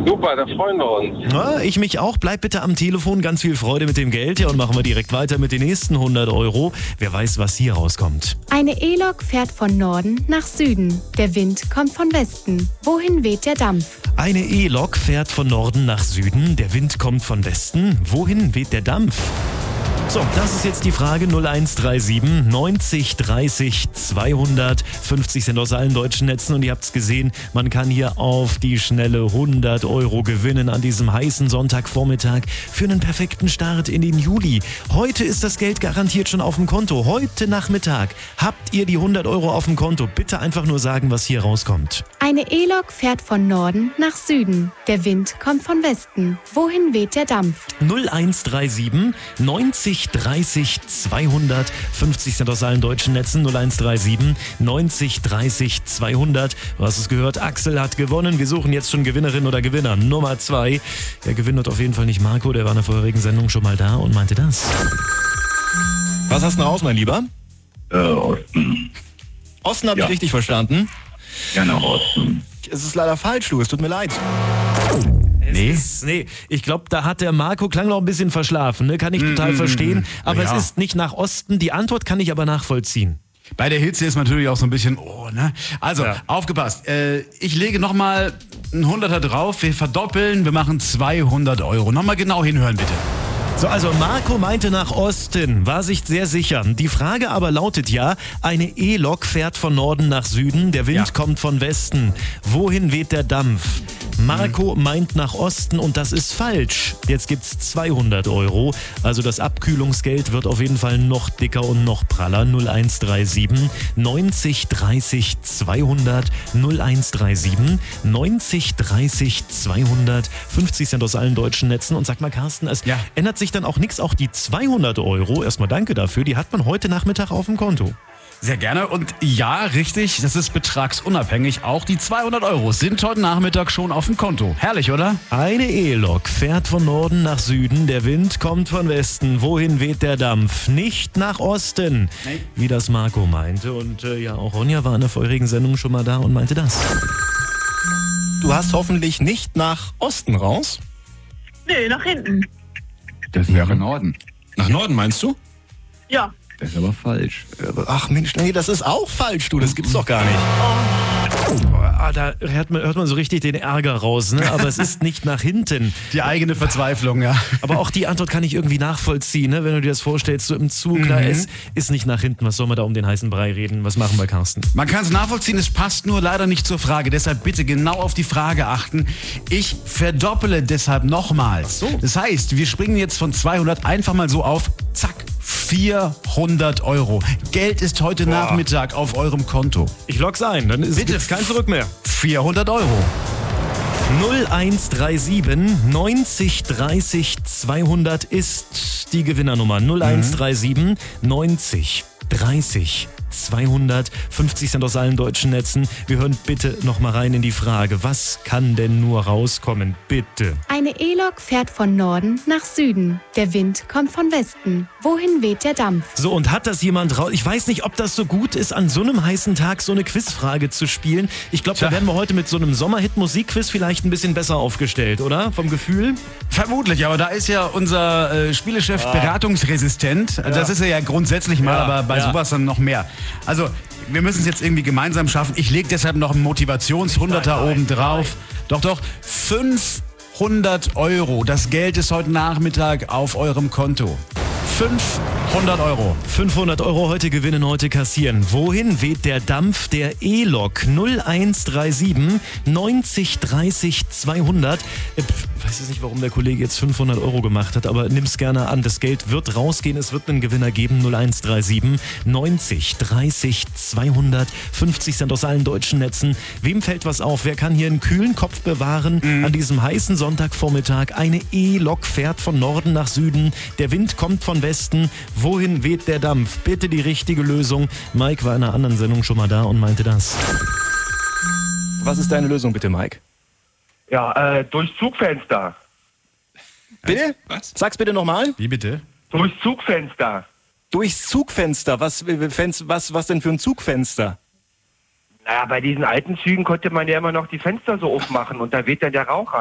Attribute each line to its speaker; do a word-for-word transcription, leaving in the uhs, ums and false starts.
Speaker 1: Super, da freuen wir uns.
Speaker 2: Ja, ich mich auch. Bleib bitte am Telefon. Ganz viel Freude mit dem Geld. Ja, und machen wir direkt weiter mit den nächsten hundert Euro. Wer weiß, was hier rauskommt.
Speaker 3: Eine E-Lok fährt von Norden nach Süden. Der Wind kommt von Westen. Wohin weht der Dampf?
Speaker 2: Eine E-Lok fährt von Norden nach Süden. Der Wind kommt von Westen. Wohin weht der Dampf? So, das ist jetzt die Frage. null eins drei sieben neunzig dreißig zweihundert. fünfzig sind aus allen deutschen Netzen und ihr habt es gesehen, man kann hier auf die schnelle hundert Euro gewinnen an diesem heißen Sonntagvormittag für einen perfekten Start in den Juli. Heute ist das Geld garantiert schon auf dem Konto. Heute Nachmittag habt ihr die hundert Euro auf dem Konto. Bitte einfach nur sagen, was hier rauskommt.
Speaker 3: Eine E-Lok fährt von Norden nach Süden. Der Wind kommt von Westen. Wohin weht der Dampf?
Speaker 2: null eins drei sieben neunzig dreißig zweihundert. fünfzig sind aus allen deutschen Netzen. null eins drei sieben neunzig dreißig zweihundert. Du hast es gehört, Axel hat gewonnen. Wir suchen jetzt schon Gewinnerin oder Gewinner Nummer zwei. Der Gewinn wird auf jeden Fall nicht Marco, der war in der vorherigen Sendung schon mal da und meinte das. Was hast du raus, mein Lieber?
Speaker 4: Äh, Osten.
Speaker 2: Osten habe
Speaker 4: Ja.
Speaker 2: ich richtig verstanden.
Speaker 4: Ja, nach Osten.
Speaker 2: Es ist leider falsch, du. Es tut mir leid. Es
Speaker 5: Nee.
Speaker 2: Ist, nee, ich glaube, da hat der Marco, klang noch ein bisschen verschlafen, ne? Kann ich total
Speaker 5: Mm,
Speaker 2: verstehen. Aber
Speaker 5: ja.
Speaker 2: es ist nicht nach Osten. Die Antwort kann ich aber nachvollziehen.
Speaker 5: Bei der Hitze ist natürlich auch so ein bisschen, oh, ne? Also,
Speaker 2: Ja.
Speaker 5: aufgepasst. Äh, ich lege nochmal einen Hunderter drauf. Wir verdoppeln, wir machen zweihundert Euro. Nochmal genau hinhören, bitte.
Speaker 2: So, also Marco meinte nach Osten, war sich sehr sicher. Die Frage aber lautet ja, eine E-Lok fährt von Norden nach Süden, der Wind
Speaker 5: Ja.
Speaker 2: kommt von Westen. Wohin weht der Dampf? Marco meint nach Osten und das ist falsch. Jetzt gibt's zweihundert Euro. Also das Abkühlungsgeld wird auf jeden Fall noch dicker und noch praller. null eins drei sieben neunzig dreißig zweihundert. null eins drei sieben neunzig dreißig zweihundert. fünfzig Cent aus allen deutschen Netzen. Und sag mal, Carsten, es
Speaker 5: Ja.
Speaker 2: ändert sich dann auch nichts. Auch die zweihundert Euro, erstmal danke dafür, die hat man heute Nachmittag auf dem Konto.
Speaker 5: Sehr gerne. Und ja, richtig, das ist betragsunabhängig. Auch die zweihundert Euro sind heute Nachmittag schon auf dem Konto. Herrlich, oder?
Speaker 2: Eine E-Lok fährt von Norden nach Süden, der Wind kommt von Westen. Wohin weht der Dampf? Nicht nach Osten,
Speaker 5: Nee.
Speaker 2: wie das Marco meinte. Und äh, ja, auch Ronja war in der vorherigen Sendung schon mal da und meinte das. Du hast hoffentlich nicht nach Osten raus.
Speaker 6: Nee, nach hinten.
Speaker 4: Das wäre Norden.
Speaker 1: Nach Norden meinst du?
Speaker 6: Ja.
Speaker 4: Das ist aber falsch.
Speaker 2: Ach Mensch, nee, das ist auch falsch, du, das gibt's doch gar nicht. Ah, da hört man, hört man so richtig den Ärger raus, ne? Aber es ist nicht nach hinten.
Speaker 5: Die eigene Verzweiflung, ja.
Speaker 2: Aber auch die Antwort kann ich irgendwie nachvollziehen, ne? Wenn du dir das vorstellst, so im Zug, da ist, ist nicht nach hinten. Was soll man da um den heißen Brei reden? Was machen wir, Carsten?
Speaker 5: Man kann es nachvollziehen, es passt nur leider nicht zur Frage. Deshalb bitte genau auf die Frage achten. Ich verdoppele deshalb nochmal.
Speaker 2: so.
Speaker 5: Das heißt, wir springen jetzt von zweihundert einfach mal so auf, zack, vierhundert Euro. Geld ist heute Nachmittag auf eurem Konto.
Speaker 2: Ich log's ein, dann ist
Speaker 5: Bitte.
Speaker 2: gibt's kein Zurück mehr.
Speaker 5: vierhundert Euro.
Speaker 2: null eins drei sieben neunzig dreißig zweihundert ist die Gewinnernummer. null eins drei sieben neunzig dreißig zweihundert. fünfzig Cent aus allen deutschen Netzen. Wir hören bitte noch mal rein in die Frage. Was kann denn nur rauskommen? Bitte.
Speaker 3: Eine E-Lok fährt von Norden nach Süden. Der Wind kommt von Westen. Wohin weht der Dampf?
Speaker 2: So, und hat das jemand raus? Ich weiß nicht, ob das so gut ist, an so einem heißen Tag so eine Quizfrage zu spielen. Ich glaube, da
Speaker 5: Tja.
Speaker 2: werden wir heute mit so einem Sommerhit-Musikquiz vielleicht ein bisschen besser aufgestellt, oder? Vom Gefühl?
Speaker 5: Vermutlich, aber da ist ja unser äh, Spielechef beratungsresistent. Das ist er ja grundsätzlich mal,
Speaker 2: Ja,
Speaker 5: aber bei
Speaker 2: ja.
Speaker 5: sowas dann noch mehr. Also, wir müssen es jetzt irgendwie gemeinsam schaffen. Ich lege deshalb noch einen Motivationshunderter
Speaker 2: Nein, nein,
Speaker 5: oben drauf. Doch, doch, fünfhundert Euro. Das Geld ist heute Nachmittag auf eurem Konto. fünfhundert Euro.
Speaker 2: fünfhundert Euro heute gewinnen, heute kassieren. Wohin weht der Dampf der E-Lok? null eins drei sieben neunzig dreißig zweihundert. Äh, pf, weiß jetzt nicht, warum der Kollege jetzt fünfhundert Euro gemacht hat, aber nimm's gerne an. Das Geld wird rausgehen, es wird einen Gewinner geben. null eins drei sieben neunzig dreißig zweihundert. fünfzig Cent aus allen deutschen Netzen. Wem fällt was auf? Wer kann hier einen kühlen Kopf bewahren an diesem heißen Sonntagvormittag? Eine E-Lok fährt von Norden nach Süden. Der Wind kommt von Westen. Wohin weht der Dampf? Bitte die richtige Lösung. Mike war in einer anderen Sendung schon mal da und meinte das. Was ist deine Lösung bitte, Mike?
Speaker 1: Ja, äh, durchs Zugfenster.
Speaker 2: Bitte?
Speaker 1: Was?
Speaker 2: Sag's bitte nochmal.
Speaker 5: Wie bitte?
Speaker 1: Durchs Zugfenster.
Speaker 2: Durchs Zugfenster. Was, was, was denn für ein Zugfenster?
Speaker 1: Naja, bei diesen alten Zügen konnte man ja immer noch die Fenster so aufmachen und da weht dann der Rauch rein.